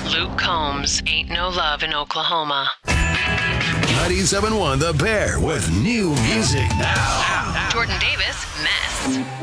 Luke Combs, Ain't No Love in Oklahoma. 97.1 The Bear with new music now. Jordan Davis, Mess.